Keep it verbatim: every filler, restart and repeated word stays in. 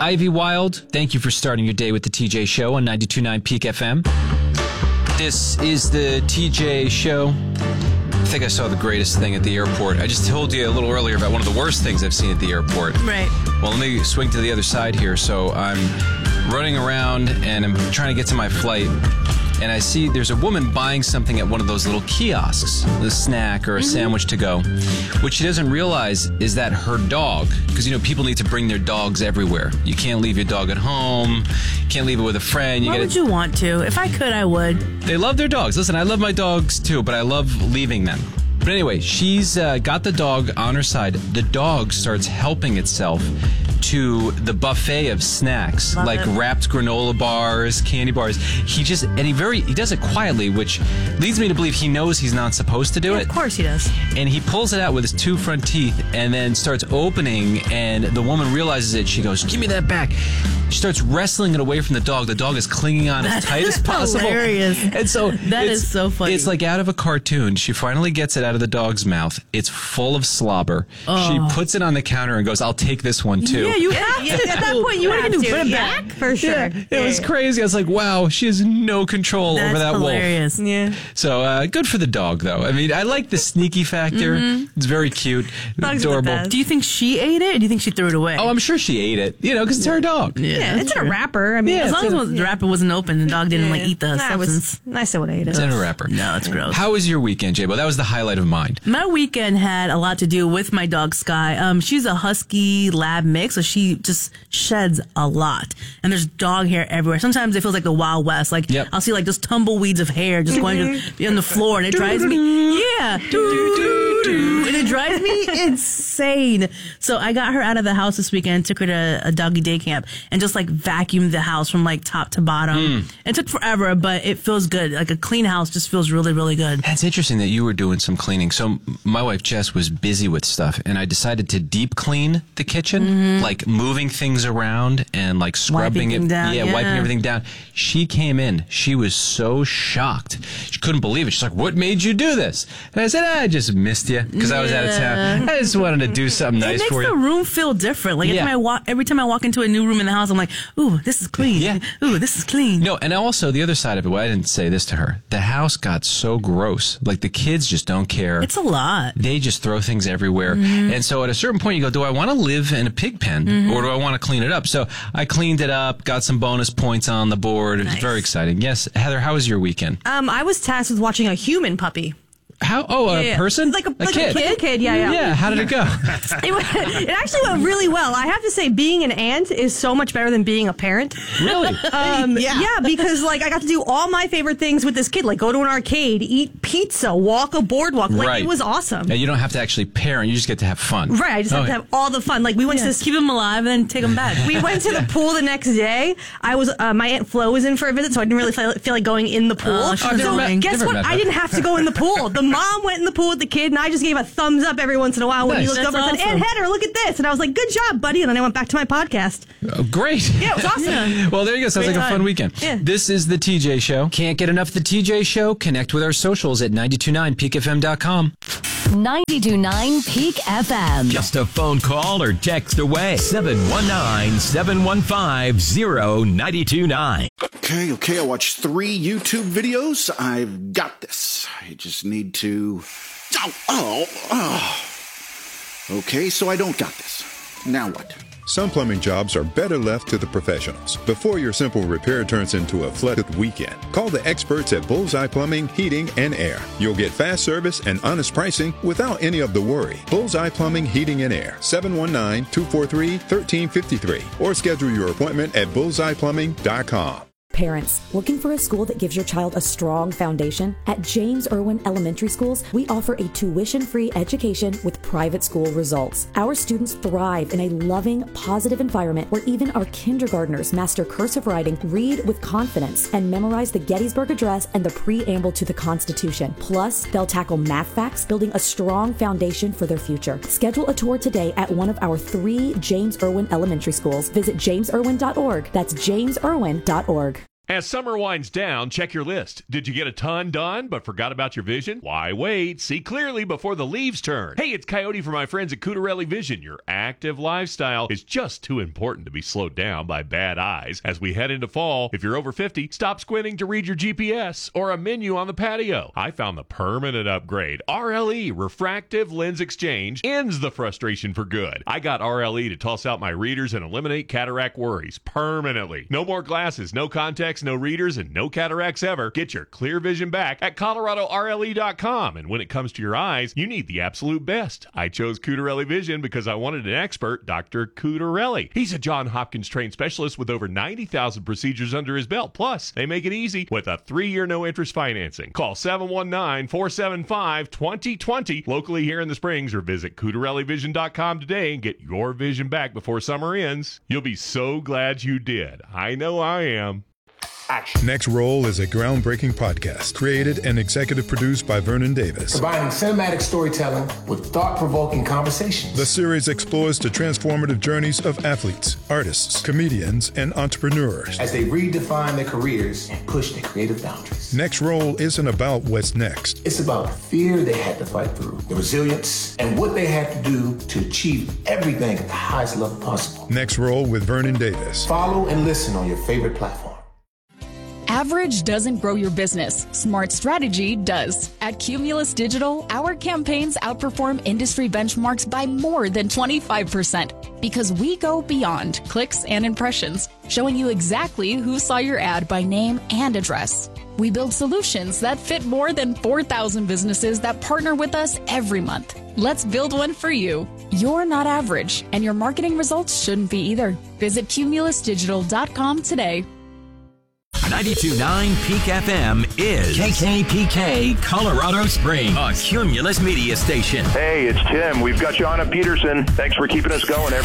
Ivy Wild, thank you for starting your day with the T J Show on ninety-two point nine Peak F M. This is the T J Show. I think I saw the greatest thing at the airport. I just told you a little earlier about one of the worst things I've seen at the airport. Right. Well, let me swing to the other side here. So I'm running around and I'm trying to get to my flight. And I see there's a woman buying something at one of those little kiosks, a snack or a mm-hmm. sandwich to go. What she doesn't realize is that her dog, because, you know, people need to bring their dogs everywhere. You can't leave your dog at home. You can't leave it with a friend. You Why gotta, would you want to? If I could, I would. They love their dogs. Listen, I love my dogs too, but I love leaving them. But anyway, she's uh, got the dog on her side. The dog starts helping itself to the buffet of snacks, Love like it. wrapped granola bars, candy bars. He just, and he very, he does it quietly, which leads me to believe he knows he's not supposed to do Yeah, it. of course he does. And he pulls it out with his two front teeth and then starts opening, and the woman realizes it. She goes, "Give me that back." She starts wrestling it away from the dog. The dog is clinging on as tight as possible. Hilarious. And so That it's, is so funny. It's like out of a cartoon. She finally gets it out of the dog's mouth. It's full of slobber. Oh. She puts it on the counter and goes, "I'll take this one too." Yeah, you have Yeah, to. at that point, you What are have you to. gonna do? Put it Yeah, back? for sure. Yeah, it Yeah, was yeah. crazy. I was like, wow, she has no control That's over that hilarious. wolf. Yeah. So uh, good for the dog, though. I mean, I like the sneaky factor. Mm-hmm. It's very cute, Dogs are the adorable. best. Do you think she ate it, or do you think she threw it away? Oh, I'm sure she ate it, you know, because it's her dog. Yeah, it's in a true. wrapper. I mean, Yeah, As long it's as in the wrapper wasn't open, the dog didn't like eat the Nah, it substance. was, I still would have ate it. It's in a wrapper. No, it's gross. How was your weekend, J-Bo? That was the highlight of mine. My weekend had a lot to do with my dog Sky. Um, she's a husky lab mix, so she just sheds a lot, and there's dog hair everywhere. Sometimes it feels like the Wild West. Like Yep. I'll see like just tumbleweeds of hair just going to, on the floor, and it drives me. Yeah, and it drives me insane. So I got her out of the house this weekend, took her to a doggy day camp, and just like vacuumed the house from like top to bottom. It took forever, but it feels good. Like a clean house just feels really, really good. It's interesting that you were doing some cleaning. So my wife Jess was busy with stuff, and I decided to deep clean the kitchen, like moving things around and like scrubbing Wiping it, down, yeah, yeah. wiping everything down. She came in. She was so shocked. She couldn't believe it. She's like, "What made you do this?" And I said, "I just missed you because I was out of town. I just wanted to do something It nice makes for the you." room feel different. Like every Yeah. time I walk, every time I walk into a new room in the house, I'm like, "Ooh, this is clean. Yeah. Ooh, this is clean." No, and also the other side of it, well, I didn't say this to her. The house got so gross. Like the kids just don't care. It's a lot. They just throw things everywhere. Mm-hmm. And so at a certain point you go, do I want to live in a pig pen Mm-hmm. or do I want to clean it up? So I cleaned it up, got some bonus points on the board. It was Nice. very exciting. Yes. Heather, how was your weekend? Um, I was tasked with watching a human puppy. How? Oh, a Yeah. person? Like a, a like kid. a kid? Like a kid, yeah, yeah. Yeah. How did it go? It, went, it actually went really well. I have to say, being an aunt is so much better than being a parent. Really? Um, Yeah. yeah. because like I got to do all my favorite things with this kid, like go to an arcade, eat pizza, walk a boardwalk. Like Right. it was awesome. And you don't have to actually parent. You just get to have fun. Right, I just have Okay. to have all the fun. Like we went to this. Keep them alive and then take them back. We went to the pool the next day. I was uh, my aunt Flo was in for a visit, so I didn't really feel, feel like going in the pool. Oh, she was so annoying. guess Never what? met I her. didn't have to go in the pool. The mom went in the pool with the kid, and I just gave a thumbs up every once in a while when Nice. he looked That's over and said, awesome. "Aunt Heather, look at this," and I was like, "Good job, buddy." And then I went back to my podcast. Oh, great. Yeah, it was awesome. Well, there you go. Sounds Great like a fun time. weekend. Yeah. This is the T J Show. Can't get enough of the T J Show? Connect with our socials at nine two nine peak f m dot com. ninety-two point nine Peak F M. Just a phone call or text away. seven one nine, seven one five, zero nine two nine. Okay, okay, I watched three YouTube videos. I've got this. I just need to... Oh, oh, oh. Okay, so I don't got this. Now what? Some plumbing jobs are better left to the professionals before your simple repair turns into a flooded weekend. Call the experts at Bullseye Plumbing, Heating, and Air. You'll get fast service and honest pricing without any of the worry. Bullseye Plumbing, Heating, and Air, seven one nine, two four three, one three five three, or schedule your appointment at bullseye plumbing dot com. Parents, looking for a school that gives your child a strong foundation? At James Irwin Elementary Schools, we offer a tuition-free education with private school results. Our students thrive in a loving, positive environment where even our kindergartners master cursive writing, read with confidence, and memorize the Gettysburg Address and the preamble to the Constitution. Plus, they'll tackle math facts, building a strong foundation for their future. Schedule a tour today at one of our three James Irwin Elementary Schools. Visit james irwin dot org. That's james irwin dot org. As summer winds down, check your list. Did you get a ton done but forgot about your vision? Why wait? See clearly before the leaves turn. Hey, it's Coyote from my friends at Cutarelli Vision. Your active lifestyle is just too important to be slowed down by bad eyes. As we head into fall, if you're over fifty, stop squinting to read your G P S or a menu on the patio. I found the permanent upgrade. R L E, Refractive Lens Exchange, ends the frustration for good. I got R L E to toss out my readers and eliminate cataract worries permanently. No more glasses, no contacts, no readers, and no cataracts ever. Get your clear vision back at Colorado R L E dot com. And when it comes to your eyes, you need the absolute best. I chose Cutarelli Vision because I wanted an expert, Doctor Cutarelli. He's a Johns Hopkins trained specialist with over ninety thousand procedures under his belt. Plus, they make it easy with a three-year no-interest financing. Call seven one nine, four seven five, two zero two zero locally here in the Springs or visit Cutarelli Vision dot com today and get your vision back before summer ends. You'll be so glad you did. I know I am. Action. Next Roll is a groundbreaking podcast created and executive produced by Vernon Davis. Combining cinematic storytelling with thought-provoking conversations. The series explores the transformative journeys of athletes, artists, comedians, and entrepreneurs as they redefine their careers and push their creative boundaries. Next Roll isn't about what's next. It's about the fear they had to fight through, the resilience, and what they had to do to achieve everything at the highest level possible. Next Roll with Vernon Davis. Follow and listen on your favorite platform. Average doesn't grow your business. Smart strategy does. At Cumulus Digital, our campaigns outperform industry benchmarks by more than twenty-five percent because we go beyond clicks and impressions, showing you exactly who saw your ad by name and address. We build solutions that fit more than four thousand businesses that partner with us every month. Let's build one for you. You're not average, and your marketing results shouldn't be either. Visit Cumulus Digital dot com today. ninety-two point nine Peak F M is K K P K Colorado Springs, a Cumulus media station. Hey, it's Tim. We've got you on at Peterson. Thanks for keeping us going every